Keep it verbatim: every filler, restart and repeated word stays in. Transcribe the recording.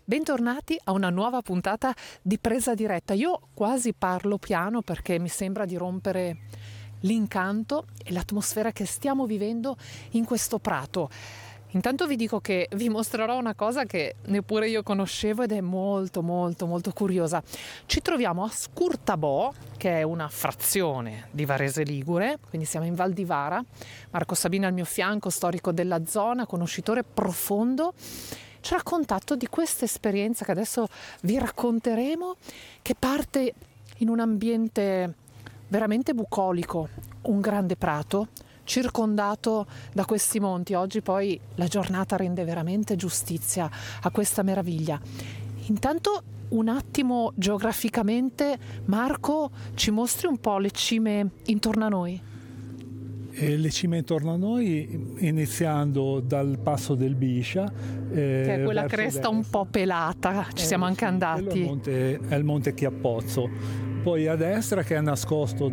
Bentornati a una nuova puntata di Presa Diretta. Io quasi parlo piano perché mi sembra di rompere l'incanto e l'atmosfera che stiamo vivendo in questo prato. Intanto vi dico che vi mostrerò una cosa che neppure io conoscevo ed è molto molto molto curiosa. Ci troviamo a Scurtabò, che è una frazione di Varese Ligure, quindi siamo in Val di Vara. Marco Sabino al mio fianco, storico della zona, conoscitore profondo, ci ha raccontato di questa esperienza che adesso vi racconteremo, che parte in un ambiente veramente bucolico, un grande prato circondato da questi monti. Oggi poi la giornata rende veramente giustizia a questa meraviglia. Intanto un attimo geograficamente, Marco, ci mostri un po' le cime intorno a noi? E le cime intorno a noi, iniziando dal passo del Biscia, eh, che è quella cresta destra. un po' pelata, ci eh, siamo anche sì, andati. È il monte, è il monte Chiappozzo. Poi a destra, che è nascosto